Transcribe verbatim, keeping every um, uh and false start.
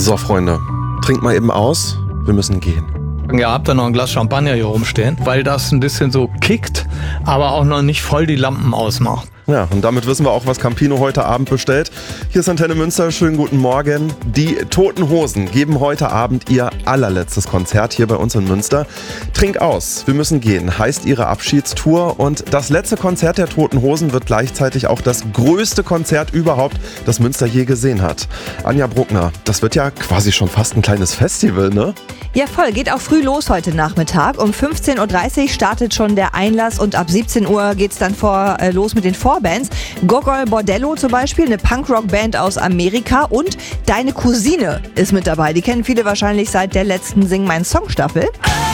So, Freunde, trinkt mal eben aus. Wir müssen gehen. Ihr habt da noch ein Glas Champagner hier rumstehen, weil das ein bisschen so kickt, aber auch noch nicht voll die Lampen ausmacht. Ja, und damit wissen wir auch, was Campino heute Abend bestellt. Hier ist Antenne Münster, schönen guten Morgen. Die Toten Hosen geben heute Abend ihr allerletztes Konzert hier bei uns in Münster. Trink aus, wir müssen gehen, heißt ihre Abschiedstour. Und das letzte Konzert der Toten Hosen wird gleichzeitig auch das größte Konzert überhaupt, das Münster je gesehen hat. Anja Bruckner, das wird ja quasi schon fast ein kleines Festival, ne? Ja, voll. Geht auch früh los heute Nachmittag. Um fünfzehn Uhr dreißig startet schon der Einlass und ab siebzehn Uhr geht's dann vor, äh, los mit den Vorbands. Gogol Bordello zum Beispiel, eine Punkrock-Band aus Amerika, und Deine Cousine ist mit dabei. Die kennen viele wahrscheinlich seit der letzten Sing Mein Song Staffel.